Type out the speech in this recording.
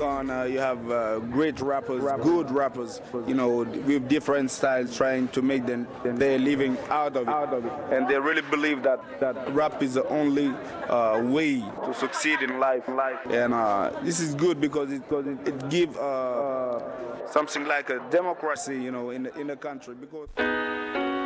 corner, you have great rappers, good rappers, you know, with different styles, trying to make them their living out of it. And they really believe that rap is the only way to succeed in life. And this is good because it gives something like a democracy, you know, in the country. Because